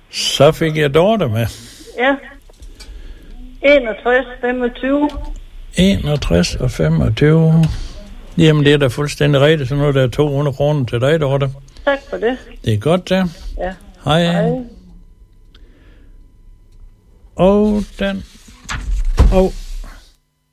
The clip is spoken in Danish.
Så fik jeg Dorte med. Ja. 61, 25. 61 og 25. Jamen, det er da fuldstændig rigtigt, så nu er der 200 kroner til dig, Dorte. Tak for det. Det er godt, da. Ja. Hej. Og den... Og